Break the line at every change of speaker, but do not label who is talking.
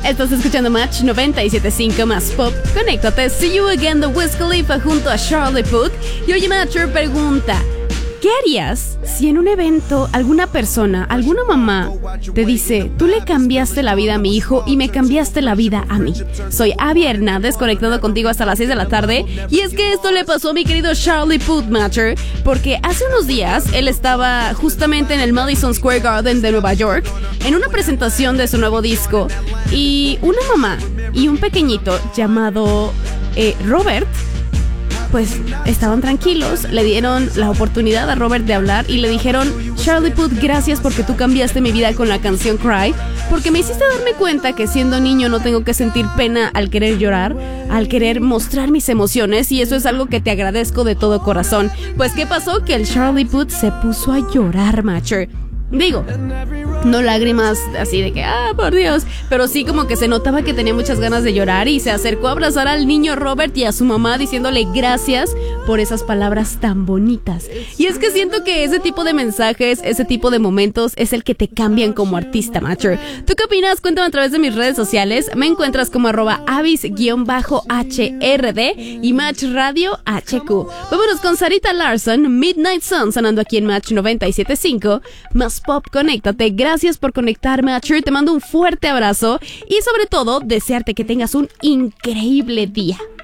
Estás escuchando Match 97.5 más pop. Conéctate. See You Again de Wiz Khalifa junto a Charlie Puth. Y oye, Matcher pregunta: ¿qué harías si en un evento alguna persona, alguna mamá, te dice: tú le cambiaste la vida a mi hijo y me cambiaste la vida a mí? Soy Abby Hernández, conectado contigo hasta las 6 de la tarde. Y es que esto le pasó a mi querido Charlie Puth, Matcher, porque hace unos días él estaba justamente en el Madison Square Garden de Nueva York en una presentación de su nuevo disco. Y una mamá y un pequeñito llamado Robert, pues estaban tranquilos, le dieron la oportunidad a Robert de hablar y le dijeron: Charlie Puth, gracias porque tú cambiaste mi vida con la canción Cry, porque me hiciste darme cuenta que siendo niño no tengo que sentir pena al querer llorar, al querer mostrar mis emociones, y eso es algo que te agradezco de todo corazón. Pues ¿qué pasó? Que el Charlie Puth se puso a llorar, Matcher. Digo, no lágrimas así de que, por Dios, pero sí como que se notaba que tenía muchas ganas de llorar y se acercó a abrazar al niño Robert y a su mamá diciéndole gracias por esas palabras tan bonitas. Y es que siento que ese tipo de mensajes, ese tipo de momentos es el que te cambian como artista, Matcher. ¿Tú qué opinas? Cuéntame a través de mis redes sociales. Me encuentras como @avis_hrd y Match Radio HQ. Vámonos con Sarita Larson, Midnight Sun, sonando aquí en Match 97.5 más pop. Conéctate. Gracias por conectarme, Matcher. Te mando un fuerte abrazo y sobre todo desearte que tengas un increíble día.